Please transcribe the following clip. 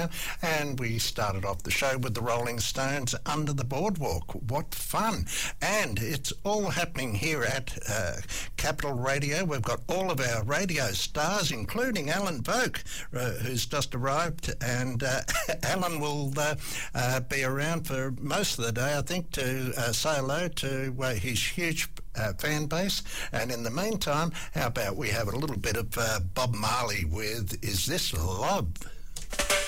Radio, and we started off the show with the Rolling Stones, Under the Boardwalk. What fun! And it's all happening here at Capital Radio. We've got all of our radio stars, including Alan Voke, who's just arrived, and Alan will be around for most of the day, I think, to say hello to his huge fan base. And in the meantime, how about we have a little bit of Bob Marley with Is This Love?